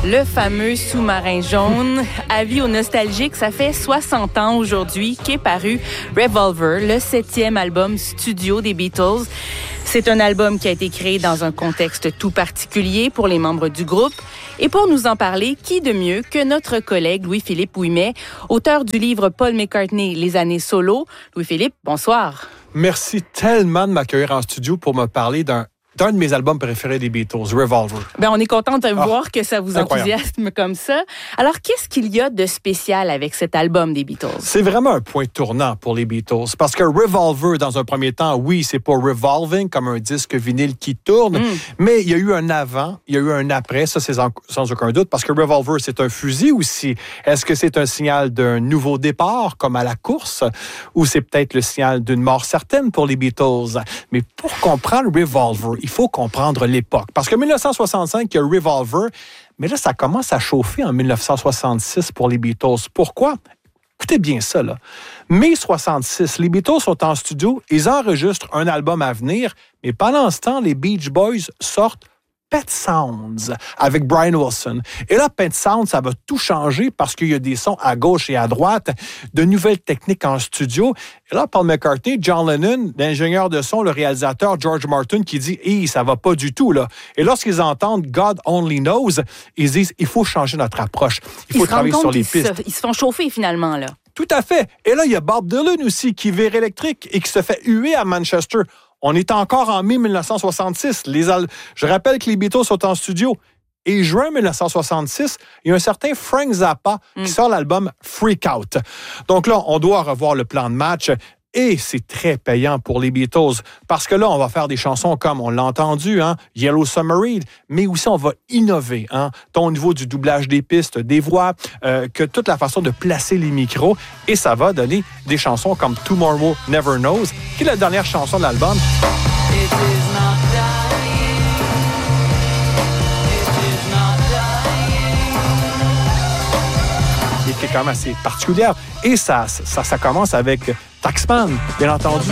Le fameux sous-marin jaune. Avis aux nostalgiques, ça fait 60 ans aujourd'hui qu'est paru Revolver, le 7e album studio des Beatles. C'est un album qui a été créé dans un contexte tout particulier pour les membres du groupe. Et pour nous en parler, qui de mieux que notre collègue Louis-Philippe Ouimet, auteur du livre Paul McCartney, Les années solo. Louis-Philippe, bonsoir. Merci tellement de m'accueillir en studio pour me parler d'un de mes albums préférés des Beatles, Revolver. Ben, on est content de voir que ça vous enthousiasme comme ça. Alors, qu'est-ce qu'il y a de spécial avec cet album des Beatles? C'est vraiment un point tournant pour les Beatles parce que Revolver, dans un premier temps, oui, c'est pas revolving comme un disque vinyle qui tourne, mais il y a eu un avant, il y a eu un après, ça c'est sans aucun doute, parce que Revolver, c'est un fusil aussi. Est-ce que c'est un signal d'un nouveau départ, comme à la course, ou c'est peut-être le signal d'une mort certaine pour les Beatles? Mais pour comprendre Revolver, il faut comprendre l'époque. Parce que 1965, il y a Revolver, mais là, ça commence à chauffer en 1966 pour les Beatles. Pourquoi? Écoutez bien ça, là. Mai 66, les Beatles sont en studio, ils enregistrent un album à venir, mais pendant ce temps, les Beach Boys sortent Pet Sounds avec Brian Wilson. Et là, Pet Sounds, ça va tout changer parce qu'il y a des sons à gauche et à droite, de nouvelles techniques en studio. Et là, Paul McCartney, John Lennon, l'ingénieur de son, le réalisateur George Martin, qui dit « Hey, ça va pas du tout, là. » Et lorsqu'ils entendent « God Only Knows », ils disent « Il faut changer notre approche. Il faut travailler sur les pistes. » Ils se font chauffer, finalement, là. Tout à fait. Et là, il y a Bob Dylan aussi, qui vire électrique et qui se fait huer à Manchester. On est encore en mai 1966. Je rappelle que les Beatles sont en studio. Et juin 1966, il y a un certain Frank Zappa qui sort l'album Freak Out. Donc là, on doit revoir le plan de match. Et c'est très payant pour les Beatles parce que là, on va faire des chansons comme, on l'a entendu, Yellow Submarine, mais aussi on va innover, tant au niveau du doublage des pistes, des voix, que toute la façon de placer les micros. Et ça va donner des chansons comme Tomorrow Never Knows, qui est la dernière chanson de l'album. Et qui est quand même assez particulière. Et ça commence avec Taxman, bien entendu.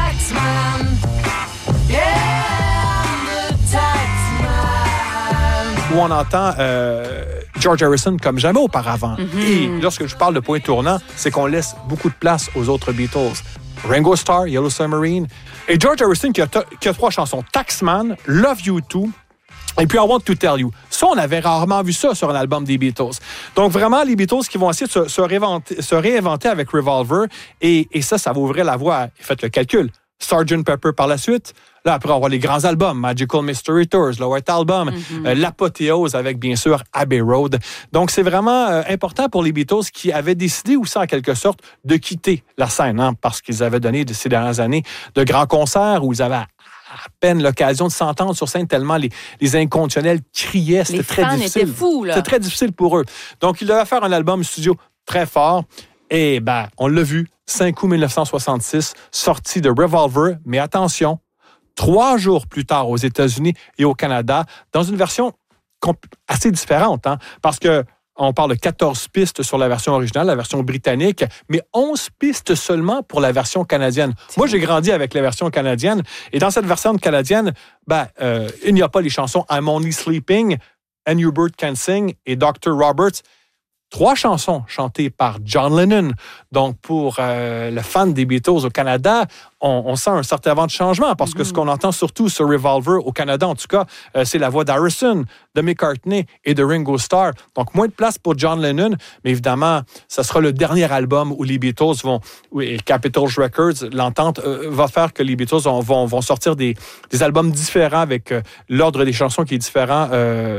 Où on entend George Harrison comme jamais auparavant. Et lorsque je parle de point tournant, c'est qu'on laisse beaucoup de place aux autres Beatles. Ringo Starr, Yellow Submarine. Et George Harrison qui a 3 chansons. Taxman, Love You Too, et puis I Want to Tell You. Ça, on avait rarement vu ça sur un album des Beatles. Donc vraiment, les Beatles qui vont essayer de se réinventer avec Revolver. Et ça va ouvrir la voie. Faites le calcul. Sgt. Pepper par la suite. Là, après, on va les grands albums. Magical Mystery Tours, le White Album. L'apothéose avec, bien sûr, Abbey Road. Donc, c'est vraiment important pour les Beatles qui avaient décidé aussi, en quelque sorte, de quitter la scène. Parce qu'ils avaient donné, ces dernières années, de grands concerts où ils avaient à peine l'occasion de s'entendre sur scène tellement les inconditionnels criaient. C'était très difficile. Les fans étaient fous, là. C'était très difficile pour eux. Donc, ils devaient faire un album studio très fort. Et on l'a vu, 5 août 1966, sortie de Revolver. Mais attention, 3 jours plus tard aux États-Unis et au Canada, dans une version assez différente. Parce que on parle de 14 pistes sur la version originale, la version britannique, mais 11 pistes seulement pour la version canadienne. Moi, j'ai grandi avec la version canadienne. Et dans cette version canadienne, il n'y a pas les chansons I'm Only Sleeping, And You Bird Can Sing et Dr. Roberts. 3 chansons chantées par John Lennon. Donc, pour le fan des Beatles au Canada, on sent un certain vent de changement parce que ce qu'on entend surtout sur Revolver, au Canada en tout cas, c'est la voix d'Harrison, de McCartney et de Ringo Starr. Donc, moins de place pour John Lennon, mais évidemment, ça sera le dernier album où les Beatles et Capitol Records, l'entente va faire que les Beatles vont sortir des albums différents avec l'ordre des chansons qui est différent,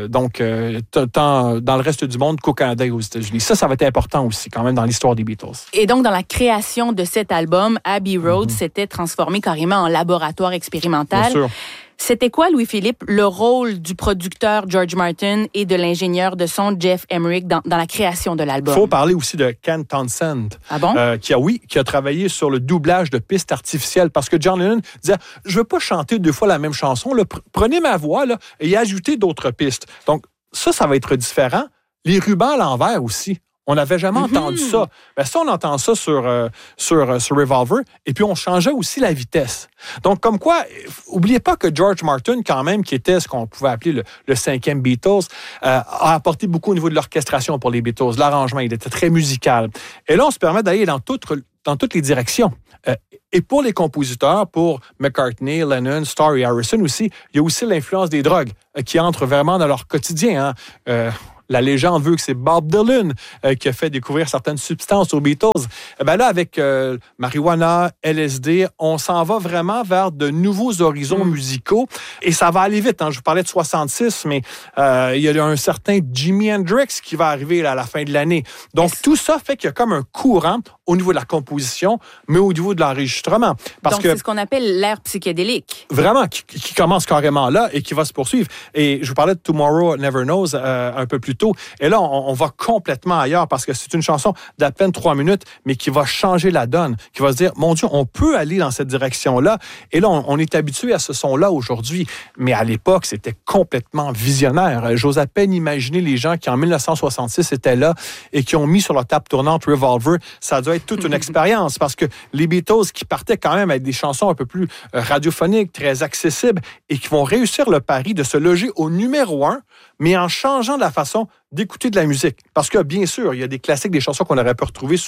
tant dans le reste du monde qu'au Canada et aux États-Unis. Ça va être important aussi quand même dans l'histoire des Beatles. Et donc, dans la création de cet album, Abbey Road s'était transformé carrément en laboratoire expérimental. Bien sûr. C'était quoi, Louis-Philippe, le rôle du producteur George Martin et de l'ingénieur de son Geoff Emerick dans la création de l'album? Il faut parler aussi de Ken Townsend, qui a travaillé sur le doublage de pistes artificielles parce que John Lennon disait « Je veux pas chanter 2 fois la même chanson, là, prenez ma voix là, et ajoutez d'autres pistes. » Donc, ça va être différent. Les rubans à l'envers aussi. On n'avait jamais entendu ça. Ben, ça, on entend ça sur Revolver. Et puis, on changeait aussi la vitesse. Donc, comme quoi, n'oubliez pas que George Martin, quand même, qui était ce qu'on pouvait appeler le cinquième Beatles, a apporté beaucoup au niveau de l'orchestration pour les Beatles. L'arrangement, il était très musical. Et là, on se permet d'aller dans toutes les directions. Et pour les compositeurs, pour McCartney, Lennon, Starr et Harrison aussi, il y a aussi l'influence des drogues qui entre vraiment dans leur quotidien. La légende veut que c'est Bob Dylan qui a fait découvrir certaines substances aux Beatles. Ben là, avec marijuana, LSD, on s'en va vraiment vers de nouveaux horizons musicaux. Et ça va aller vite. Je vous parlais de 66, mais il y a un certain Jimi Hendrix qui va arriver là, à la fin de l'année. Donc, tout ça fait qu'il y a comme un courant au niveau de la composition, mais au niveau de l'enregistrement. Donc, c'est ce qu'on appelle l'ère psychédélique. Vraiment, qui commence carrément là et qui va se poursuivre. Et je vous parlais de Tomorrow Never Knows un peu plus tôt. Et là, on va complètement ailleurs parce que c'est une chanson d'à peine 3 minutes, mais qui va changer la donne, qui va se dire, mon Dieu, on peut aller dans cette direction-là. Et là, on est habitué à ce son-là aujourd'hui. Mais à l'époque, c'était complètement visionnaire. J'ose à peine imaginer les gens qui, en 1966, étaient là et qui ont mis sur leur table tournante Revolver. Ça doit être toute une expérience parce que les Beatles qui partaient quand même avec des chansons un peu plus radiophoniques, très accessibles et qui vont réussir le pari de se loger au numéro 1, mais en changeant de la façon d'écouter de la musique. Parce que, bien sûr, il y a des classiques, des chansons qu'on aurait pu retrouver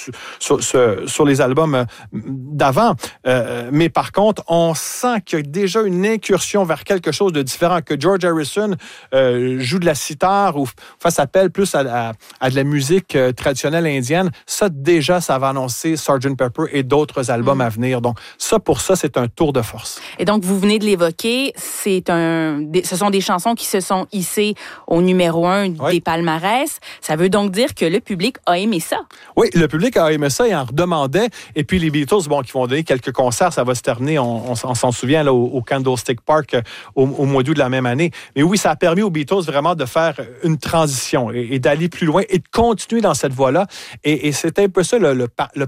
sur les albums d'avant. Mais par contre, on sent qu'il y a déjà une incursion vers quelque chose de différent, que George Harrison joue de la sitar ou fasse appel plus à de la musique traditionnelle indienne. Ça, déjà, ça va annoncer Sgt. Pepper et d'autres albums à venir. Donc, pour ça, c'est un tour de force. Et donc, vous venez de l'évoquer, ce sont des chansons qui se sont hissées au numéro 1 des palmarès. Ça veut donc dire que le public a aimé ça. Oui, le public a aimé ça et en redemandait. Et puis les Beatles, qui vont donner quelques concerts, ça va se terminer, on s'en souvient, là, au Candlestick Park au mois d'août de la même année. Mais oui, ça a permis aux Beatles vraiment de faire une transition et d'aller plus loin et de continuer dans cette voie-là. Et c'était un peu ça le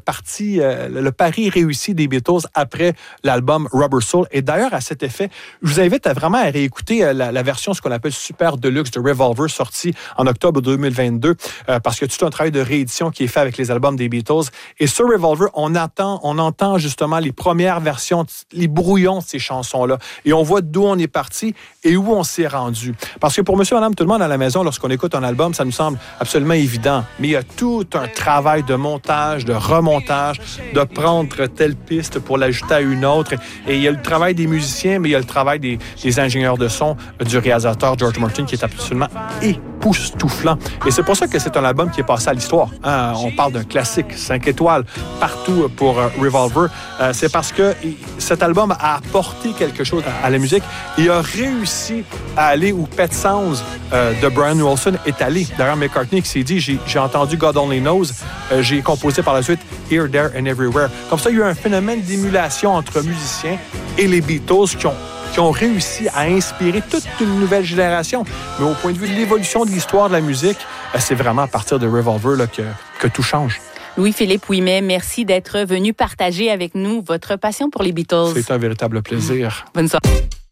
pari réussi des Beatles après l'album Rubber Soul. Et d'ailleurs, à cet effet, je vous invite vraiment à réécouter la version, ce qu'on appelle Super Deluxe de Revolver, sortie en octobre 2022, parce que tout un travail de réédition qui est fait avec les albums des Beatles. Et sur Revolver, on entend justement les premières versions, les brouillons de ces chansons-là. Et on voit d'où on est parti et où on s'est rendu. Parce que pour monsieur, madame, tout le monde à la maison, lorsqu'on écoute un album, ça nous semble absolument évident. Mais il y a tout un travail de montage, de remontage, de prendre telle piste pour l'ajouter à une autre. Et il y a le travail des musiciens, mais il y a le travail des ingénieurs de son, du réalisateur George Martin, qui est absolument époustouflant. Et c'est pour ça que c'est un album qui est passé à l'histoire. On parle d'un classique, 5 étoiles partout pour Revolver. C'est parce que cet album a apporté quelque chose à la musique et a réussi à aller où Pet Sounds de Brian Wilson est allé. D'ailleurs, McCartney qui s'est dit, j'ai entendu God Only Knows, j'ai composé par la suite Here, There and Everywhere. Comme ça, il y a eu un phénomène d'émulation entre musiciens et les Beatles qui ont réussi à inspirer toute une nouvelle génération. Mais au point de vue de l'évolution de l'histoire de la musique, c'est vraiment à partir de Revolver là, que tout change. Louis-Philippe Ouimet, merci d'être venu partager avec nous votre passion pour les Beatles. C'est un véritable plaisir. Bonne soirée.